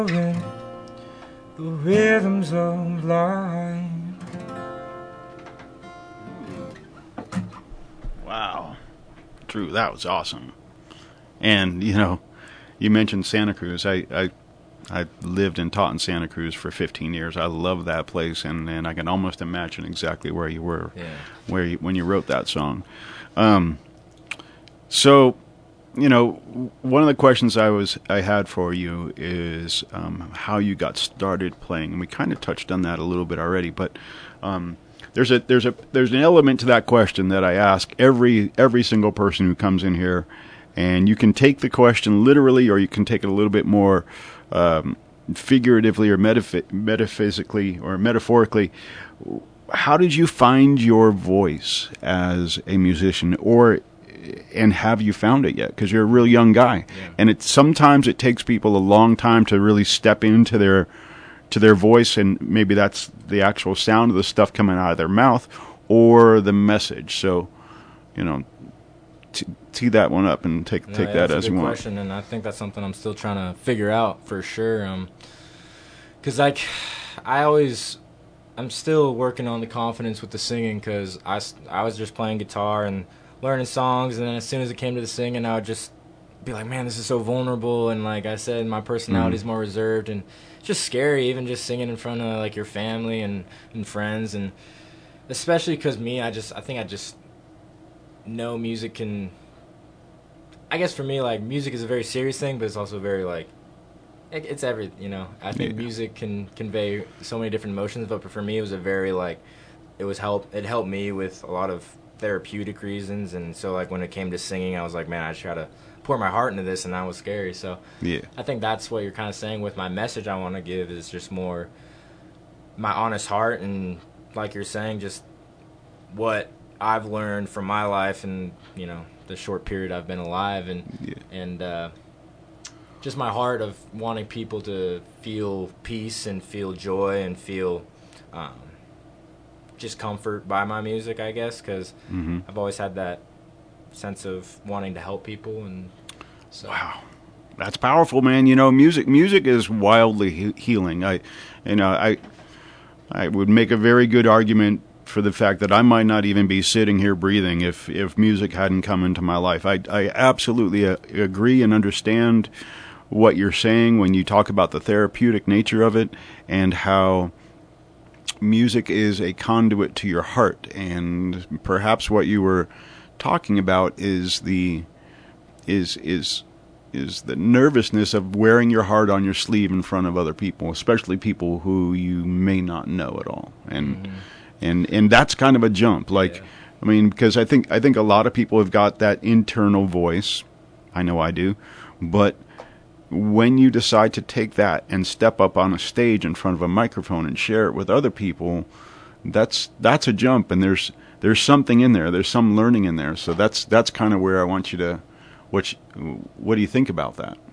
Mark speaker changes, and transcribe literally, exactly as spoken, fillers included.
Speaker 1: The rhythms of life.
Speaker 2: Wow. Drew, that was awesome. And, you know, you mentioned Santa Cruz. I, I, I lived and taught in Santa Cruz for fifteen years. I love that place, and, and I can almost imagine exactly where you were
Speaker 3: yeah.
Speaker 2: where you, when you wrote that song. Um, so, you know, one of the questions I was I had for you is um, how you got started playing, and we kind of touched on that a little bit already. But um, there's a there's a there's an element to that question that I ask every every single person who comes in here, and you can take the question literally, or you can take it a little bit more um, figuratively or metaph- metaphysically or metaphorically. How did you find your voice as a musician, or and have you found it yet? Because you're a real young guy,
Speaker 3: yeah.
Speaker 2: and it sometimes it takes people a long time to really step into their to their voice, and maybe that's the actual sound of the stuff coming out of their mouth or the message. So, you know, t- tee that one up and take
Speaker 3: no,
Speaker 2: take
Speaker 3: yeah,
Speaker 2: that
Speaker 3: that's
Speaker 2: as
Speaker 3: a good
Speaker 2: you want.
Speaker 3: question, and I think that's something I'm still trying to figure out for sure. Um, because like I always. I'm still working on the confidence with the singing, because I, I was just playing guitar and learning songs, and then as soon as it came to the singing, I would just be like, man, this is so vulnerable, and like I said, my personality is mm-hmm. more reserved, and it's just scary, even just singing in front of like your family and, and friends, and especially because me, I just, I think I just know music can, I guess for me, like, music is a very serious thing, but it's also very like, it's every, you know, I think yeah. music can convey so many different emotions, but for me it was a very, like, it was help, it helped me with a lot of therapeutic reasons, and so, like, when it came to singing, I was like, man, I try to pour my heart into this, and that was scary, so
Speaker 2: yeah.
Speaker 3: I think that's what you're kind of saying with my message I want to give is just more my honest heart, and like you're saying, just what I've learned from my life and, you know, the short period I've been alive, and,
Speaker 2: yeah.
Speaker 3: and, uh, just my heart of wanting people to feel peace and feel joy and feel um, just comfort by my music, I guess, because
Speaker 2: mm-hmm.
Speaker 3: I've always had that sense of wanting to help people. And so.
Speaker 2: Wow, that's powerful, man. You know, music music is wildly he- healing. I, you know, I I would make a very good argument for the fact that I might not even be sitting here breathing if if music hadn't come into my life. I I absolutely uh, agree and understand what you're saying when you talk about the therapeutic nature of it, and how music is a conduit to your heart. And perhaps what you were talking about is the is is is the nervousness of wearing your heart on your sleeve in front of other people, especially people who you may not know at all. And mm-hmm. and and that's kind of a jump. Like, yeah. I mean, because I think I think a lot of people have got that internal voice. I know I do, but when you decide to take that and step up on a stage in front of a microphone and share it with other people, that's that's a jump, and there's there's something in there. There's some learning in there. So that's that's kind of where I want you to. What you, what do you think about that?